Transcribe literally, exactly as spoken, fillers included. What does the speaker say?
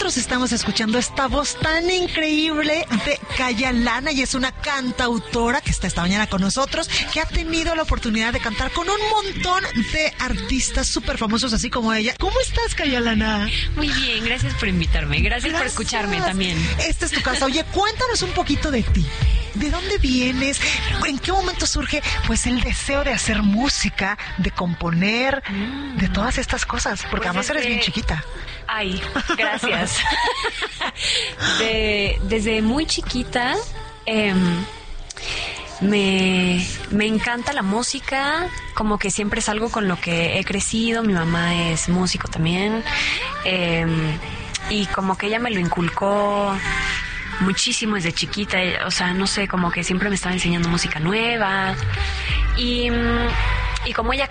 nosotros estamos escuchando esta voz tan increíble de Kaya Lana, y es una cantautora que está esta mañana con nosotros, que ha tenido la oportunidad de cantar con un montón de artistas súper famosos, así como ella. ¿Cómo estás, Kaya Lana? Muy bien, gracias por invitarme, gracias, gracias por escucharme también. Esta es tu casa. Oye, cuéntanos un poquito de ti. ¿De dónde vienes? ¿En qué momento surge pues el deseo de hacer música, de componer, mm. de todas estas cosas? Porque pues además desde... eres bien chiquita. Ay, gracias. de, desde muy chiquita eh, me, me encanta la música, como que siempre es algo con lo que he crecido. Mi mamá es músico también, eh, y como que ella me lo inculcó muchísimo desde chiquita. O sea, no sé, como que siempre me estaba enseñando música nueva, y, y como ella